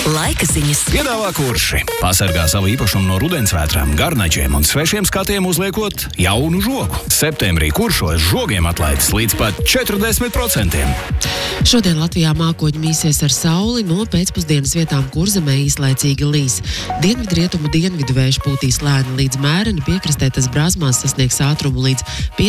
Laika ziņas. Piedāvā Kurši. Pasargā savu īpašumu no rudensvētrām, garnaģiem un svešiem skatiem uzliekot jaunu žogu. Septembrī Kuršos žogiem atlaides līdz pat 40%. Šodien Latvijā mākoņi mīsies ar sauli, no pēcpusdienas vietām Kurzemē īslaicīgi līs. Dienvidrietumu dienvidu vējš pūtīs lēni līdz mēreni, piekrastē tas Brāzmās sasniegs ātrumu līdz